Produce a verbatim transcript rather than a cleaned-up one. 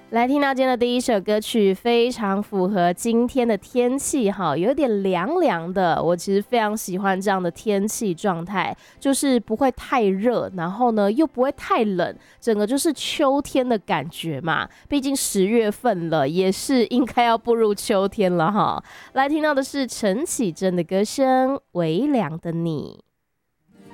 来听到今天的第一首歌曲，非常符合今天的天气哈，有点凉凉的。我其实非常喜欢这样的天气状态，就是不会太热，然后呢又不会太冷，整个就是秋天的感觉嘛。毕竟十月份了，也是应该要步入秋天了哈。来听到的是陈绮贞的歌声《微凉的你》。